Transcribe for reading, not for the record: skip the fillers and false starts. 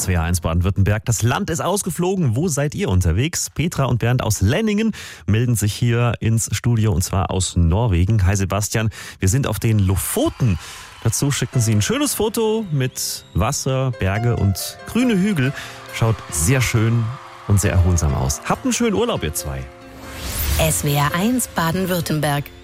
SWR1 Baden-Württemberg. Das Land ist ausgeflogen. Wo seid ihr unterwegs? Petra und Bernd aus Lenningen melden sich hier ins Studio und zwar aus Norwegen. Hi Sebastian, wir sind auf den Lofoten. Dazu schicken sie ein schönes Foto mit Wasser, Berge und grüne Hügel. Schaut sehr schön und sehr erholsam aus. Habt einen schönen Urlaub, ihr zwei. SWR1 Baden-Württemberg.